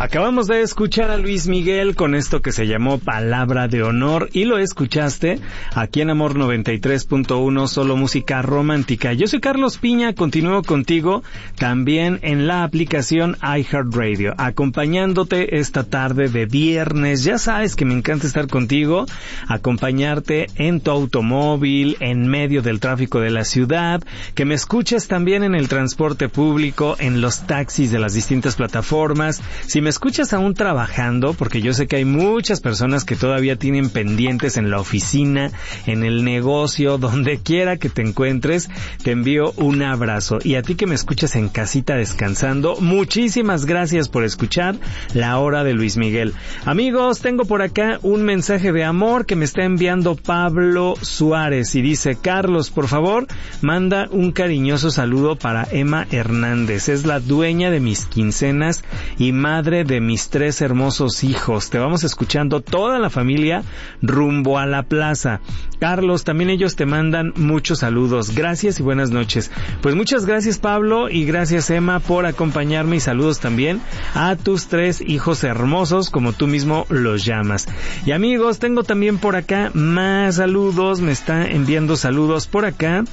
Acabamos de escuchar a Luis Miguel con esto que se llamó Palabra de Honor y lo escuchaste aquí en Amor 93.1, solo música romántica. Yo soy Carlos Piña, continúo contigo también en la aplicación iHeartRadio, acompañándote esta tarde de viernes. Ya sabes que me encanta estar contigo, acompañarte en tu automóvil, en medio del tráfico de la ciudad, que me escuches también en el transporte público, en los taxis de las distintas plataformas. Si me escuchas aún trabajando, porque yo sé que hay muchas personas que todavía tienen pendientes en la oficina, en el negocio, donde quiera que te encuentres, te envío un abrazo. Y a ti que me escuchas en casita descansando, muchísimas gracias por escuchar La Hora de Luis Miguel. Amigos, tengo por acá un mensaje de amor que me está enviando Pablo Suárez y dice: Carlos, por favor, manda un cariñoso saludo para Emma Hernández. Es la dueña de mis quincenas y madre de mis 3 hermosos hijos. Te vamos escuchando toda la familia rumbo a la plaza. Carlos, también ellos te mandan muchos saludos. Gracias y buenas noches. Pues muchas gracias, Pablo, y gracias, Emma, por acompañarme, y saludos también a tus 3 hijos hermosos, como tú mismo los llamas. Y amigos, tengo también por acá más saludos. Me está enviando saludos por acá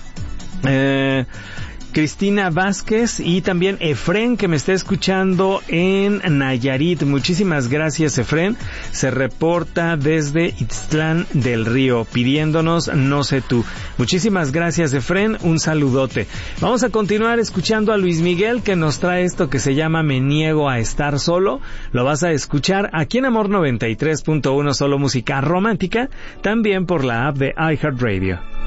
Cristina Vázquez y también Efren, que me está escuchando en Nayarit. Muchísimas gracias, Efren. Se reporta desde Ixtlán del Río pidiéndonos No sé tú. Muchísimas gracias, Efren. Un saludote. Vamos a continuar escuchando a Luis Miguel, que nos trae esto que se llama Me niego a estar solo. Lo vas a escuchar aquí en Amor 93.1, solo música romántica, también por la app de iHeartRadio.